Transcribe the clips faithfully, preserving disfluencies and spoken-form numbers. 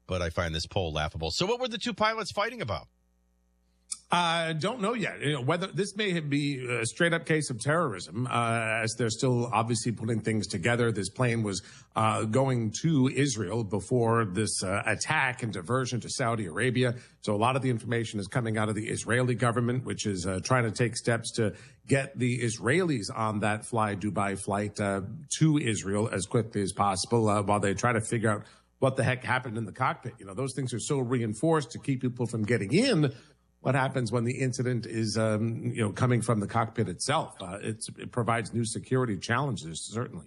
but I find this poll laughable. So what were the two pilots fighting about? I uh, don't know yet. You know, whether this may be a straight-up case of terrorism, uh, as they're still obviously putting things together. This plane was uh, going to Israel before this uh, attack and diversion to Saudi Arabia. So a lot of the information is coming out of the Israeli government, which is uh, trying to take steps to get the Israelis on that Fly Dubai flight uh, to Israel as quickly as possible, uh, while they try to figure out what the heck happened in the cockpit. You know, those things are so reinforced to keep people from getting in. What happens when the incident is, um, you know, coming from the cockpit itself? Uh, it's, it provides new security challenges, certainly.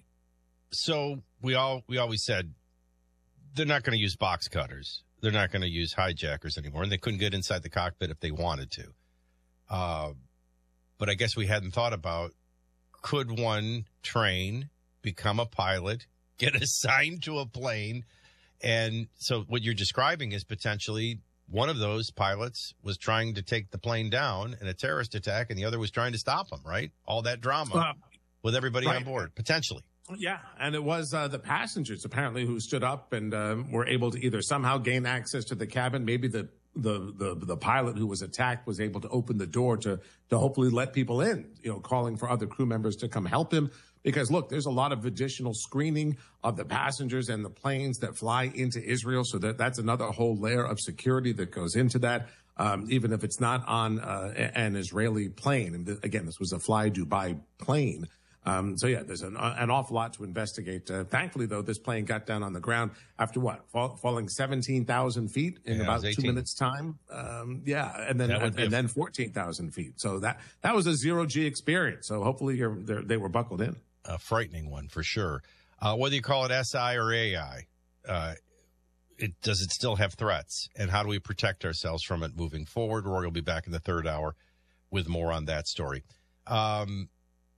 So we all we always said they're not going to use box cutters. They're not going to use hijackers anymore, and they couldn't get inside the cockpit if they wanted to. Uh, but I guess we hadn't thought about, could one train, become a pilot, get assigned to a plane? And so what you're describing is potentially one of those pilots was trying to take the plane down in a terrorist attack, and the other was trying to stop him, right? All that drama uh, with everybody right. on board, potentially. Yeah, and it was uh, the passengers, apparently, who stood up and uh, were able to either somehow gain access to the cabin. Maybe the, the, the, the pilot who was attacked was able to open the door to, to hopefully let people in, you know, calling for other crew members to come help him. Because, look, there's a lot of additional screening of the passengers and the planes that fly into Israel. So that that's another whole layer of security that goes into that, um, even if it's not on uh, an Israeli plane. And th- again, this was a Fly Dubai plane. Um, so, yeah, there's an, an awful lot to investigate. Uh, thankfully, though, this plane got down on the ground after what? Fall, falling seventeen thousand feet in yeah, about two minutes time. Um, yeah. And then, and, and then fourteen thousand feet. So that, that was a zero G experience. So hopefully you're, they were buckled in. A frightening one for sure. Uh, whether you call it S I or A I, uh, it, does it still have threats? And how do we protect ourselves from it moving forward? Rory will be back in the third hour with more on that story. Um,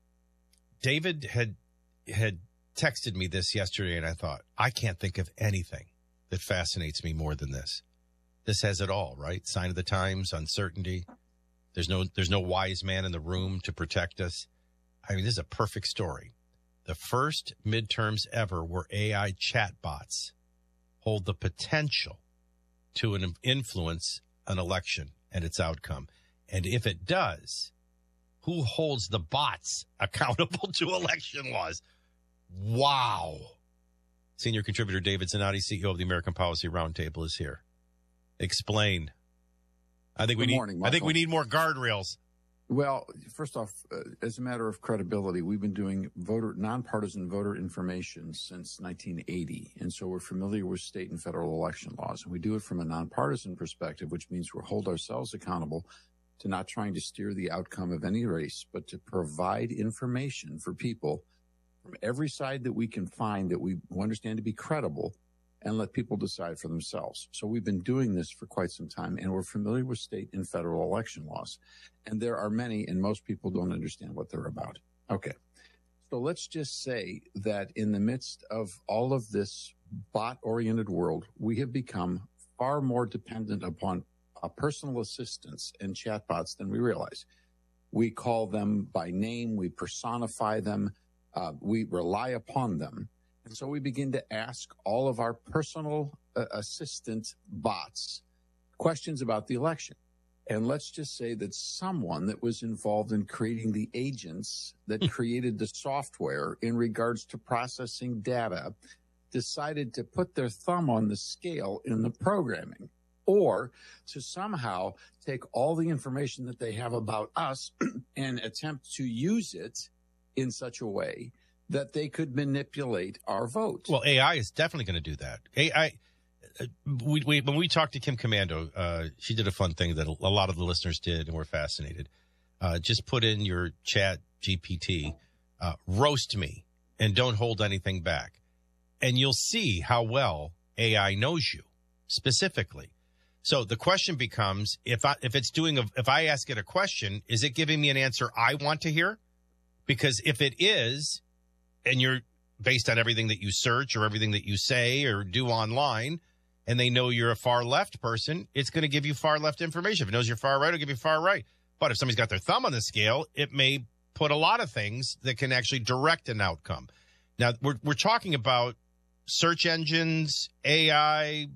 David had had texted me this yesterday, and I thought, I can't think of anything that fascinates me more than this. This has it all, right? Sign of the times, uncertainty. There's no there's no wise man in the room to protect us. I mean, this is a perfect story. The first midterms ever where A I chatbots hold the potential to an influence an election and its outcome. And if it does, who holds the bots accountable to election laws? Wow. Senior contributor David Zanotti, C E O of the American Policy Roundtable, is here. Explain. I think we Good need. morning, I think we need more guardrails. Well, first off, uh, as a matter of credibility, we've been doing voter nonpartisan voter information since nineteen eighty, and so we're familiar with state and federal election laws. And we do it from a nonpartisan perspective, which means we hold ourselves accountable to not trying to steer the outcome of any race, but to provide information for people from every side that we can find that we understand to be credible, and let people decide for themselves. So we've been doing this for quite some time, and we're familiar with state and federal election laws. And there are many, and most people don't understand what they're about. Okay. So let's just say that in the midst of all of this bot-oriented world, we have become far more dependent upon uh, personal assistants and chatbots than we realize. We call them by name. We personify them. Uh, we rely upon them. And so we begin to ask all of our personal uh, assistant bots questions about the election. And let's just say that someone that was involved in creating the agents that created the software in regards to processing data decided to put their thumb on the scale in the programming, or to somehow take all the information that they have about us and attempt to use it in such a way that they could manipulate our vote. Well, A I is definitely going to do that. A I, uh, we, we, when we talked to Kim Commando, uh, she did a fun thing that a lot of the listeners did, and we're fascinated. Uh, just put in your chat G P T, uh, roast me, and don't hold anything back. And you'll see how well A I knows you specifically. So the question becomes, if I, if it's doing a, if I ask it a question, is it giving me an answer I want to hear? Because if it is, and you're based on everything that you search or everything that you say or do online, and they know you're a far left person, it's going to give you far left information. If it knows you're far right, it'll give you far right. But if somebody's got their thumb on the scale, it may put a lot of things that can actually direct an outcome. Now, we're we're talking about search engines, A I,